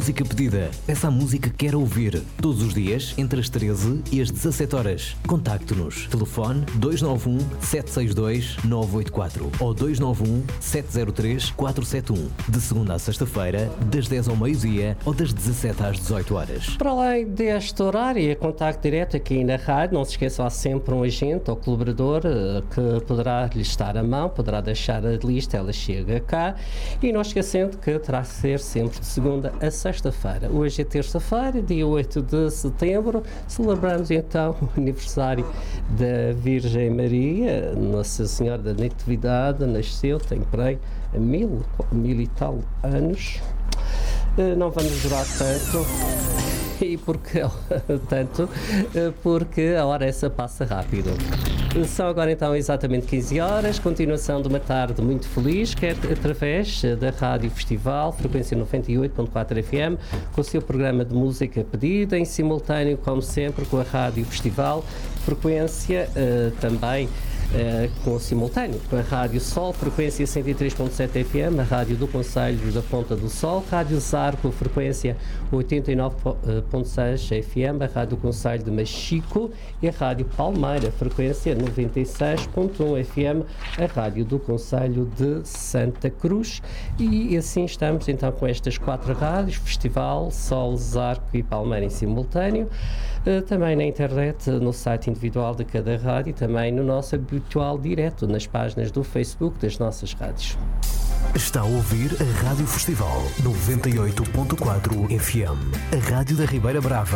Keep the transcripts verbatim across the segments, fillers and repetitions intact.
música pedida. Peça a música que quer ouvir. Todos os dias, entre as treze e as dezassete horas. Contacte-nos. Telefone dois nove um, sete seis dois, nove oito quatro ou dois nove um, sete zero três, quatro sete um. De segunda a sexta-feira, das dez ao meio-dia ou das dezassete às dezoito horas. Para além deste horário e contacto direto aqui na rádio, não se esqueça, há sempre um agente ou colaborador que poderá lhe estar à mão, poderá deixar a lista, ela chega cá, e não esquecendo que terá que ser sempre de segunda a sexta-feira. Hoje é terça-feira, dia oito de setembro, celebramos então o aniversário da Virgem Maria, Nossa Senhora da Natividade, nasceu, tem por aí mil, mil e tal anos. Não vamos durar tanto. E porque tanto? Porque a hora essa passa rápido. São agora então exatamente quinze horas, continuação de uma tarde muito feliz, quer através da Rádio Festival, frequência noventa e oito ponto quatro F M, com o seu programa de música pedida, em simultâneo, como sempre, com a Rádio Festival, frequência uh, também Uh, com o simultâneo, com a Rádio Sol, frequência cento e três ponto sete F M, a Rádio do Conselho da Ponta do Sol, Rádio Zarco, frequência oitenta e nove ponto seis F M, a Rádio do Conselho de Machico, e a Rádio Palmeira, frequência noventa e seis ponto um F M, a Rádio do Conselho de Santa Cruz. E assim estamos então com estas quatro rádios, Festival, Sol, Zarco e Palmeira em simultâneo, uh, também na internet, no site individual de cada rádio, e também no nosso habitual direto nas páginas do Facebook das nossas rádios. Está a ouvir a Rádio Festival noventa e oito ponto quatro F M, a Rádio da Ribeira Brava.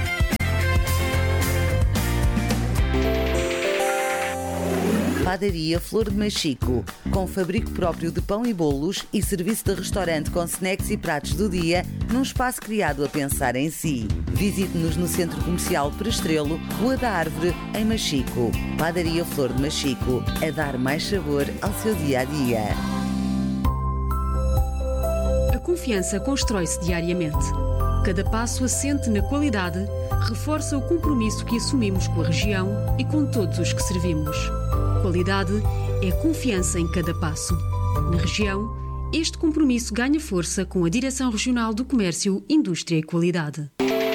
Padaria Flor de Machico, com fabrico próprio de pão e bolos e serviço de restaurante com snacks e pratos do dia, num espaço criado a pensar em si. Visite-nos no Centro Comercial Prestrelo, Rua da Árvore, em Machico. Padaria Flor de Machico, a dar mais sabor ao seu dia-a-dia. A confiança constrói-se diariamente. Cada passo assente na qualidade reforça o compromisso que assumimos com a região e com todos os que servimos. Qualidade é confiança em cada passo. Na região, este compromisso ganha força com a Direção Regional do Comércio, Indústria e Qualidade.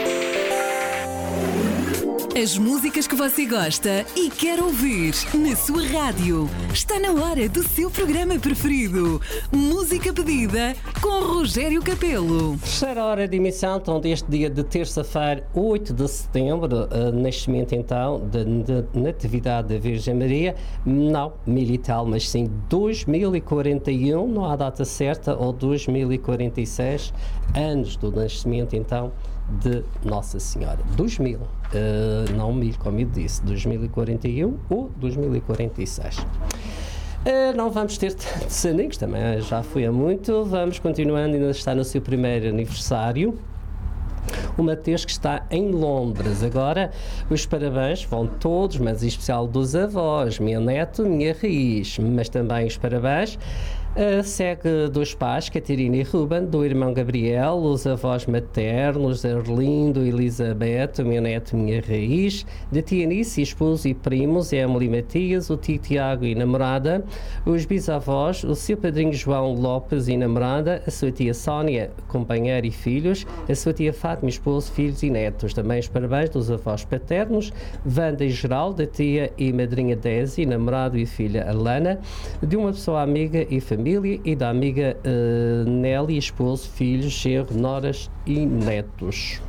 As músicas que você gosta e quer ouvir na sua rádio. Está na hora do seu programa preferido. Música pedida com Rogério Capelo. Terceira hora de emissão, então, deste dia de terça-feira, oito de setembro, uh, nascimento então da Natividade da Virgem Maria. Não mil e tal, mas sim dois mil e quarenta e um, não há data certa, ou dois mil e quarenta e seis anos do nascimento então de Nossa Senhora. dois mil, uh, não mil, como eu disse, dois mil e quarenta e um ou dois mil e quarenta e seis. Uh, não vamos ter tantos aninhos, também já foi há muito, vamos continuando, ainda está no seu primeiro aniversário. O Mateus, que está em Londres. Agora, os parabéns vão todos, mas em especial dos avós, minha neto, minha raiz, mas também os parabéns. Uh, segue dos pais, Catarina e Ruben, do irmão Gabriel, os avós maternos, Arlindo e Elizabeth, o meu neto, minha raiz, da tia Nice, esposo e primos, Emily e Matias, o tio Tiago e namorada, os bisavós, o seu padrinho João Lopes e namorada, a sua tia Sónia, companheira e filhos, a sua tia Fátima, esposo, filhos e netos. Também os parabéns dos avós paternos, Wanda e Geraldo, da tia e madrinha Desi, namorado e filha Alana, de uma pessoa amiga e família, e da amiga uh, Nelly, esposo, filhos, genro, noras e netos.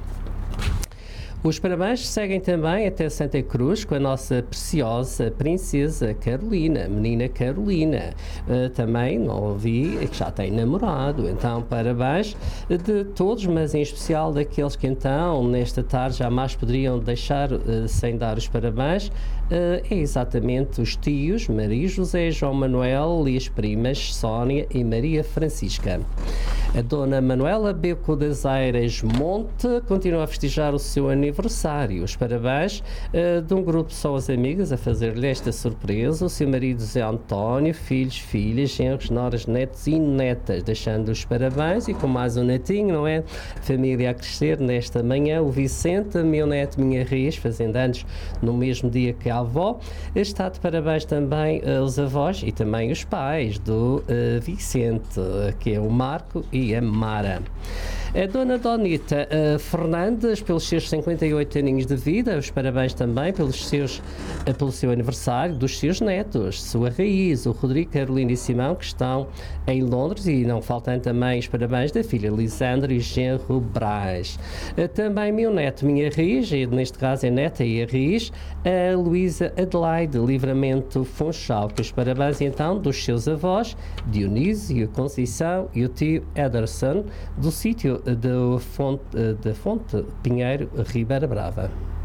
Os parabéns seguem também até Santa Cruz com a nossa preciosa princesa Carolina, menina Carolina. Uh, também não ouvi que já tem namorado, então parabéns de todos, mas em especial daqueles que então nesta tarde jamais poderiam deixar uh, sem dar os parabéns. Uh, é exatamente os tios Maria José, João Manuel e as primas Sónia e Maria Francisca. A dona Manuela Beco das Eiras Monte continua a festejar o seu aniversário. Os parabéns uh, de um grupo de pessoas amigas a fazer-lhe esta surpresa. O seu marido Zé António, filhos, filhas, genros, noras, netos e netas, deixando os parabéns e com mais um netinho, não é? Família a crescer nesta manhã. O Vicente, meu neto, minha raiz, fazendo anos no mesmo dia que a avó. Está de parabéns também uh, os avós e também os pais do uh, Vicente, uh, que é o Marco e a Mara. A dona Donita uh, Fernandes, pelos seus cinquenta e oito aninhos de vida, os parabéns também pelos seus, uh, pelo seu aniversário, dos seus netos, sua Raiz, o Rodrigo, Carolina e Simão, que estão em Londres, e não faltam também os parabéns da filha Lisandra e genro Brás. Uh, também meu neto, minha Raiz, neste caso é neta e a Raiz, a Luísa Adelaide Livramento Funchal, que os parabéns então dos seus avós, Dionísio, Conceição e o tio Ederson, do sítio da Fonte, da Fonte Pinheiro, Ribeira Brava.